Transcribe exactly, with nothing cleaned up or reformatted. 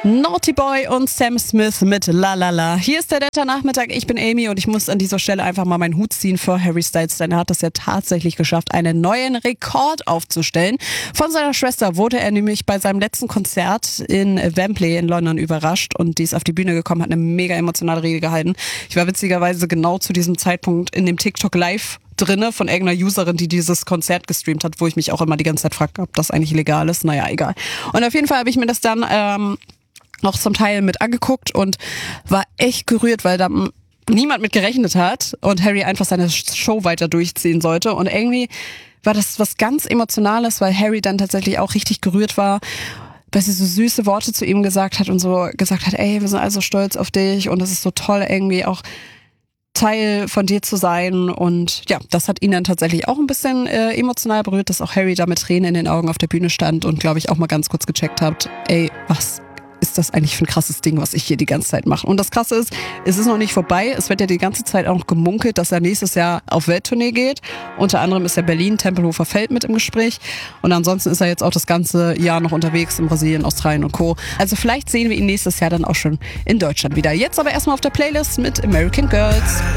Naughty Boy und Sam Smith mit La La La. Hier ist der Detta Nachmittag, ich bin Amy und ich muss an dieser Stelle einfach mal meinen Hut ziehen vor Harry Styles, denn er hat es ja tatsächlich geschafft, einen neuen Rekord aufzustellen. Von seiner Schwester wurde er nämlich bei seinem letzten Konzert in Wembley in London überrascht und die ist auf die Bühne gekommen, hat eine mega emotionale Rede gehalten. Ich war witzigerweise genau zu diesem Zeitpunkt in dem TikTok Live drinne von irgendeiner Userin, die dieses Konzert gestreamt hat, wo ich mich auch immer die ganze Zeit frage, ob das eigentlich legal ist. Naja, egal. Und auf jeden Fall habe ich mir das dann ähm, noch zum Teil mit angeguckt und war echt gerührt, weil da niemand mit gerechnet hat und Harry einfach seine Show weiter durchziehen sollte. Und irgendwie war das was ganz Emotionales, weil Harry dann tatsächlich auch richtig gerührt war, weil sie so süße Worte zu ihm gesagt hat und so gesagt hat, ey, wir sind also stolz auf dich und es ist so toll, irgendwie auch Teil von dir zu sein. Und ja, das hat ihn dann tatsächlich auch ein bisschen äh, emotional berührt, dass auch Harry da mit Tränen in den Augen auf der Bühne stand und, glaube ich, auch mal ganz kurz gecheckt hat, ey, was ist das eigentlich für ein krasses Ding, was ich hier die ganze Zeit mache. Und das Krasse ist, es ist noch nicht vorbei. Es wird ja die ganze Zeit auch noch gemunkelt, dass er nächstes Jahr auf Welttournee geht. Unter anderem ist ja Berlin, Tempelhofer Feld mit im Gespräch. Und ansonsten ist er jetzt auch das ganze Jahr noch unterwegs in Brasilien, Australien und Co. Also vielleicht sehen wir ihn nächstes Jahr dann auch schon in Deutschland wieder. Jetzt aber erstmal auf der Playlist mit American Girls.